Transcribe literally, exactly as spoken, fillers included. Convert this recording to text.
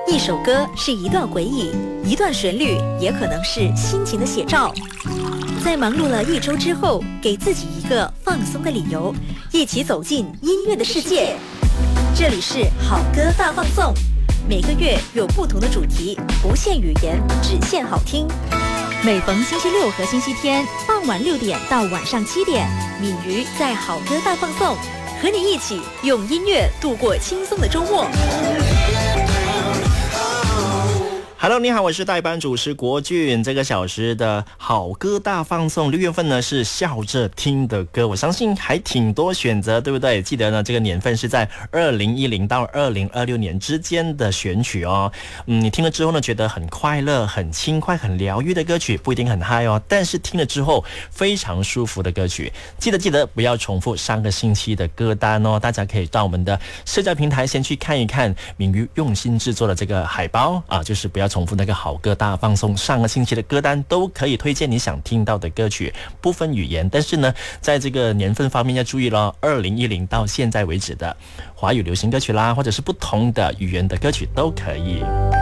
一首歌是一段回忆，一段旋律也可能是心情的写照。在忙碌了一周之后，给自己一个放松的理由，一起走进音乐的世界。这里是好歌大放送，每个月有不同的主题，不限语言，只限好听。每逢星期六和星期天傍晚六点到晚上七点，敏瑜在好歌大放送，和你一起用音乐度过轻松的周末。 Hello， 你好，我是代班主持国俊。这个小时的好歌大放送，六月份呢是笑着听的歌，我相信还挺多选择，对不对？记得呢，这个年份是在二零一零到二零二六年之间的选曲哦。嗯，你听了之后呢，觉得很快乐、很轻快、很疗愈的歌曲，不一定很嗨哦，但是听了之后非常舒服的歌曲。记得记得不要重复上个星期的歌单哦，大家可以到我们的社交平台先去看一看敏瑜用心制作的这个海报啊，就是不要重复那个好歌大放送上个星期的歌单，都可以推荐你想听到的歌曲，不分语言。但是呢，在这个年份方面要注意了，二零一零到现在为止的华语流行歌曲啦，或者是不同的语言的歌曲都可以。